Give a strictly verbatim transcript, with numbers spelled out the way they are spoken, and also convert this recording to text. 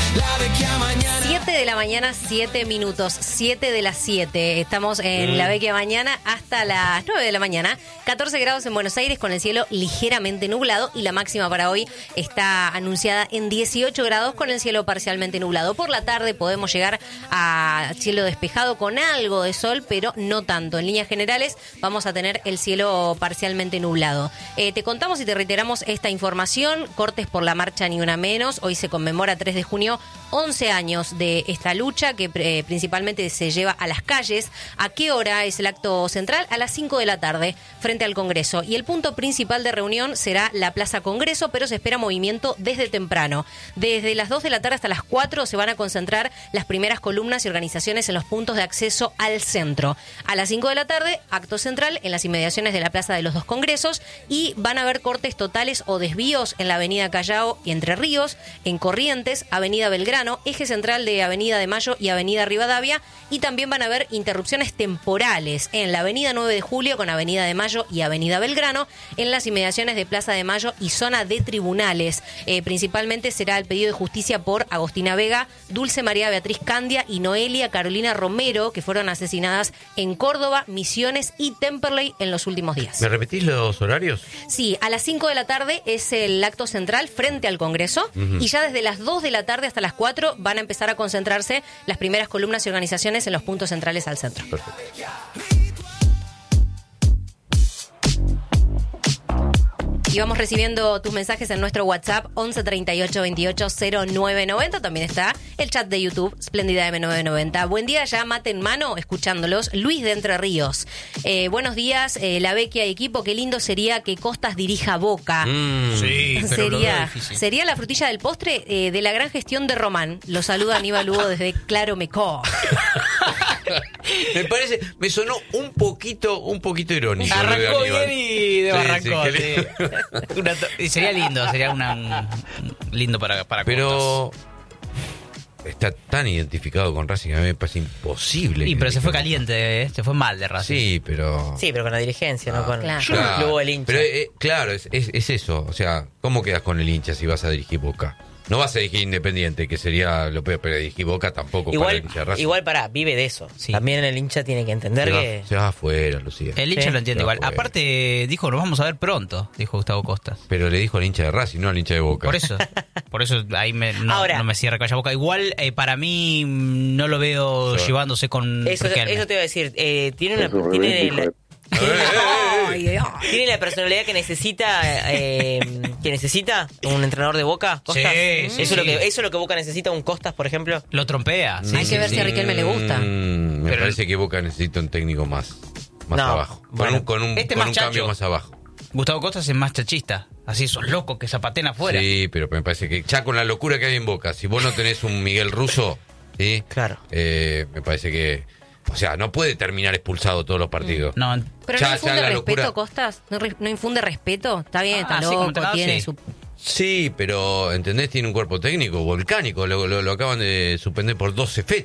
La vecchia mañana. siete de la mañana, siete minutos. siete de las siete. Estamos en mm. la vecchia mañana hasta las nueve de la mañana. catorce grados en Buenos Aires con el cielo ligeramente nublado y la máxima para hoy está anunciada en dieciocho grados con el cielo parcialmente nublado. Por la tarde podemos llegar a cielo despejado con algo de sol, pero no tanto. En líneas generales vamos a tener el cielo parcialmente nublado. Eh, te contamos y te reiteramos esta información. Cortes por la marcha Ni Una Menos. Hoy se conmemora tres de junio, once años de esta lucha que eh, principalmente se lleva a las calles. ¿A qué hora es el acto central? A las cinco de la tarde frente al Congreso. Y el punto principal de reunión será la Plaza Congreso, pero se espera movimiento desde temprano. Desde las dos de la tarde hasta las cuatro se van a concentrar las primeras columnas y organizaciones en los puntos de acceso al centro. A las cinco de la tarde, acto central en las inmediaciones de la Plaza de los Dos Congresos y van a haber cortes totales o desvíos en la Avenida Callao y Entre Ríos, en Corrientes, Avenida Belgrano, eje central de Avenida de Mayo y Avenida Rivadavia, y también van a haber interrupciones temporales en la Avenida nueve de Julio con Avenida de Mayo y Avenida Belgrano, en las inmediaciones de Plaza de Mayo y zona de tribunales. Eh, principalmente será el pedido de justicia por Agostina Vega, Dulce María Beatriz Candia y Noelia Carolina Romero, que fueron asesinadas en Córdoba, Misiones y Temperley en los últimos días. ¿Me repetís los horarios? Sí, a las cinco de la tarde es el acto central frente al Congreso, uh-huh. y ya desde las dos de la tarde hasta las cuatro van a empezar a concentrarse las primeras columnas y organizaciones en los puntos centrales al centro. Perfecto. Y vamos recibiendo tus mensajes en nuestro WhatsApp once treinta y ocho veintiocho cero nueve noventa. También está el chat de YouTube, Splendida M novecientos noventa. Buen día, ya mate en mano, escuchándolos. Luis de Entre Ríos. Eh, buenos días, eh, la vecchia y equipo. Qué lindo sería que Costas dirija Boca. Mm, sí, pero sería, sería la frutilla del postre eh, de la gran gestión de Román. Lo saluda Aníbal Hugo desde Claro Mecó. Me parece, me sonó un poquito, un poquito irónico. Arrancó bien y de arrancó. Sí, sí, sí. Una to- y sería lindo, sería una, un, lindo para, para Pero Costas. Está tan identificado con Racing, a mí me parece imposible. Sí, pero se fue caliente, ¿eh? Se fue mal de Racing. Sí, pero... Sí, pero con la dirigencia, ah, no con claro. el club o el hincha. Pero eh, claro, es, es, es eso. O sea, ¿cómo quedas con el hincha si vas a dirigir Boca? No vas a dirigir Independiente, que sería lo peor, pero dirigir Boca tampoco. Igual, para el hincha de Racing. igual pará, vive de eso. Sí. También el hincha tiene que entender se va, que... Se va afuera, Lucía. El hincha sí, lo entiende igual. afuera. Aparte, dijo, nos vamos a ver pronto, dijo Gustavo Costas. Pero le dijo al hincha de Racing, no al hincha de Boca. Por eso, por eso ahí me, no, Ahora, no me cierra Calla Boca. Igual, eh, para mí, no lo veo sí. llevándose con Eso, Riquelme. eso te iba a decir. Eh, tiene una... Tiene la, Ay, ay, ay. ¿Tiene la personalidad que necesita eh, que necesita un entrenador de Boca? ¿Costas? Sí, sí, eso, es lo sí. que, eso es lo que Boca necesita, un Costas, por ejemplo. Lo trompea. Sí, Hay sí, que ver sí. si a Riquelme le gusta. Mm, me Pero- parece que Boca necesita un técnico más, más No, abajo. Con bueno. un, con un, Este con más un chacho. cambio más abajo. Gustavo Costas es más chachista. Así, esos locos que zapaten afuera. Sí, pero me parece que ya con la locura que hay en Boca, si vos no tenés un Miguel Russo, ¿sí? Claro. Eh, me parece que... O sea, no puede terminar expulsado todos los partidos. No, Pero Ya- no ya infunde la respeto, locura- Costas. No, re- no infunde respeto. Está bien, está Ah, sí, loco, como entrenador, tiene sí. su... Sí, pero, ¿entendés? Tiene un cuerpo técnico volcánico. Lo, lo, lo acaban de suspender por doce fechas.